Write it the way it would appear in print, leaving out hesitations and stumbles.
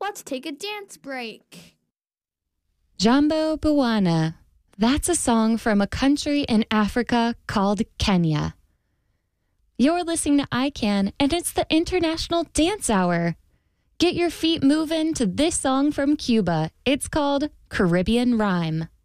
Let's take a dance break. Jambo Bwana. That's a song from a country in Africa called Kenya. You're listening to ICANN, and it's the International Dance Hour. Get your feet moving to this song from Cuba. It's called Caribbean Rhyme.